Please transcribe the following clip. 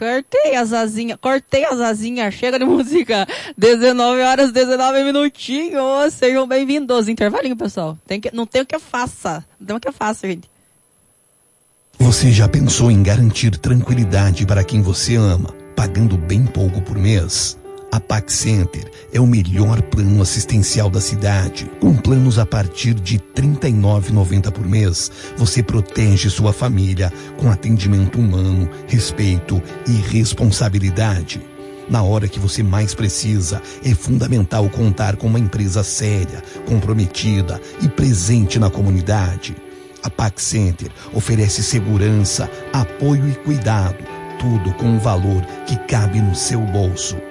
Cortei as asinhas, chega de música. 19 horas, 19 minutinhos. Sejam bem-vindos. Intervalinho, pessoal. Não tem o que faça. Não tem o que faça, gente. Você já pensou em garantir tranquilidade para quem você ama, pagando bem pouco por mês? A Pax Center é o melhor plano assistencial da cidade. Com planos a partir de R$ 39,90 por mês, você protege sua família com atendimento humano, respeito e responsabilidade. Na hora que você mais precisa, é fundamental contar com uma empresa séria, comprometida e presente na comunidade. A Pax Center oferece segurança, apoio e cuidado, tudo com um valor que cabe no seu bolso.